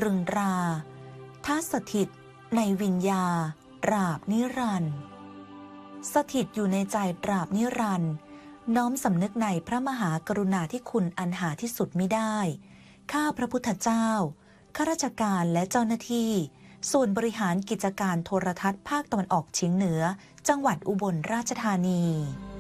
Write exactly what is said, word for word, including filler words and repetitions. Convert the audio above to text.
รึงราท้าสถิตในวิญญาตราบนิรันดร์สถิตอยู่ในใจตราบนิรันดร์น้อมสำนึกในพระมหากรุณาธิคุณอันหาที่สุดมิได้ข้าพระพุทธเจ้าข้าราชการและเจ้าหน้าที่ส่วนบริหารกิจการโทรทัศน์ภาคตะวันออกเฉียงเหนือจังหวัดอุบลราชธานี